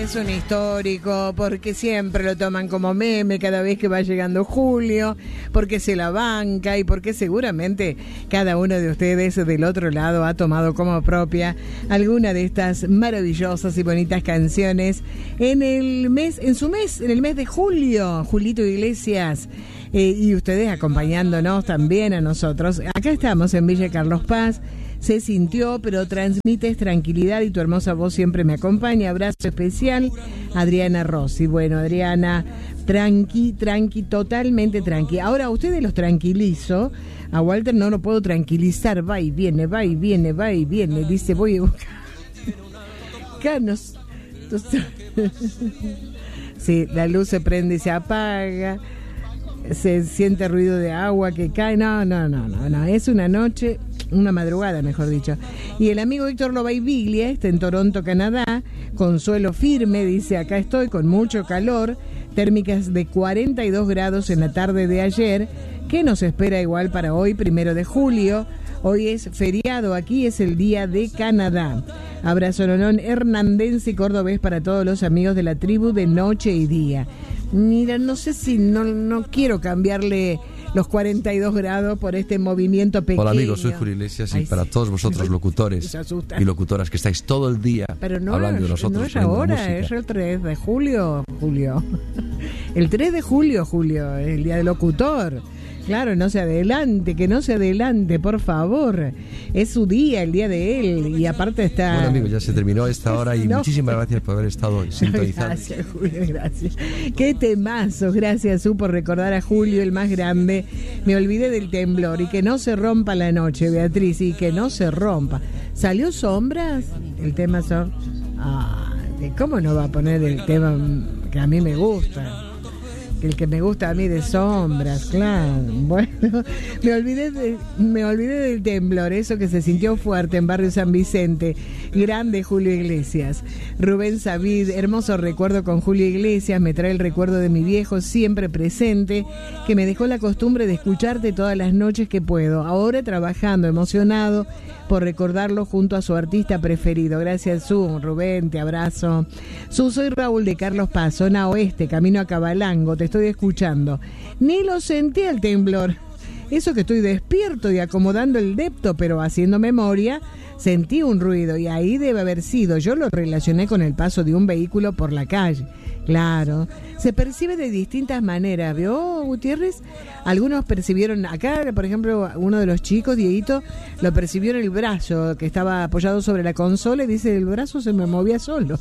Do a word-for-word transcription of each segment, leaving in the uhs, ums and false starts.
Es un histórico porque siempre lo toman como meme cada vez que va llegando julio, porque se la banca y porque seguramente cada uno de ustedes del otro lado ha tomado como propia alguna de estas maravillosas y bonitas canciones en el mes, en su mes, en el mes de julio, Julito Iglesias. Eh, y ustedes acompañándonos también a nosotros. Acá estamos en Villa Carlos Paz. Se sintió, pero transmites tranquilidad y tu hermosa voz siempre me acompaña. Abrazo especial, Adriana Rossi. Bueno, Adriana, tranqui, tranqui, totalmente tranqui. Ahora a ustedes los tranquilizo. A Walter no lo puedo tranquilizar. Va y viene, va y viene, va y viene. Dice, voy a buscar. Canos. Sí, la luz se prende y se apaga. Se siente ruido de agua que cae. No, no, no, no, no. Es una noche, una madrugada, mejor dicho. Y el amigo Víctor Lobaiviglia está en Toronto, Canadá, con suelo firme, dice, acá estoy con mucho calor, térmicas de cuarenta y dos grados en la tarde de ayer, que nos espera igual para hoy, primero de julio. Hoy es feriado, aquí es el Día de Canadá. Abrazo nonón hernandense y cordobés para todos los amigos de la tribu de noche y día. Mira, no sé si no, no quiero cambiarle los cuarenta y dos grados por este movimiento pequeño. Hola amigos, soy Julio Iglesias. Ay, y para sí. todos vosotros locutores y locutoras que estáis todo el día Pero no, hablando de nosotros. No es ahora, es el tres de julio, Julio. El tres de julio, Julio, es el día del locutor. Claro, no se adelante, que no se adelante, por favor. Es su día, el día de él, y aparte está... Bueno, amigos, ya se terminó esta hora y no. muchísimas gracias por haber estado sintonizando. Gracias, Julio, gracias. Qué temazos, gracias, Su, por recordar a Julio, el más grande. Me olvidé del temblor, y que no se rompa la noche, Beatriz, y que no se rompa. ¿Salió Sombras? El tema son... Ah, ¿cómo no va a poner el tema que a mí me gusta? El que me gusta a mí de Sombras, claro. Bueno, me olvidé de, me olvidé del temblor, eso que se sintió fuerte en Barrio San Vicente. Grande Julio Iglesias. Rubén Savid, hermoso recuerdo con Julio Iglesias, me trae el recuerdo de mi viejo siempre presente, que me dejó la costumbre de escucharte todas las noches que puedo. Ahora trabajando, emocionado por recordarlo junto a su artista preferido. Gracias, Su. Rubén, te abrazo. Su, soy Raúl de Carlos Paz, zona oeste, camino a Cabalango, te estoy escuchando. Ni lo sentí el temblor. Eso que estoy despierto y acomodando el depto, pero haciendo memoria, sentí un ruido y ahí debe haber sido. Yo lo relacioné con el paso de un vehículo por la calle. Claro, se percibe de distintas maneras, ¿vio, Gutiérrez? Algunos percibieron, acá, por ejemplo, uno de los chicos, Dieguito, lo percibió en el brazo, que estaba apoyado sobre la consola, y dice, el brazo se me movía solo.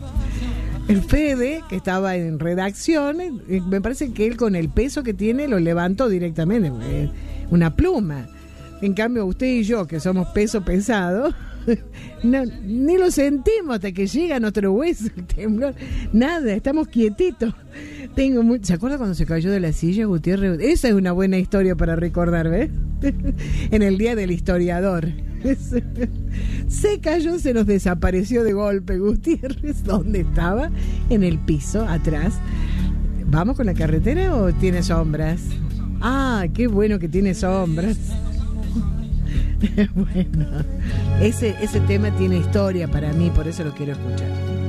El Fede, que estaba en redacción, me parece que él con el peso que tiene lo levantó directamente, una pluma. En cambio, usted y yo, que somos peso pesado, no, ni lo sentimos hasta que llega a nuestro hueso el temblor. Nada, estamos quietitos. Tengo muy... ¿Se acuerda cuando se cayó de la silla, Gutiérrez? Esa es una buena historia para recordar, ¿ves? En el día del historiador. Se cayó, se nos desapareció de golpe, Gutiérrez. ¿Dónde estaba? En el piso, atrás. ¿Vamos con la carretera o tiene sombras? Ah, qué bueno que tiene sombras. Bueno, ese, ese tema tiene historia para mí, por eso lo quiero escuchar.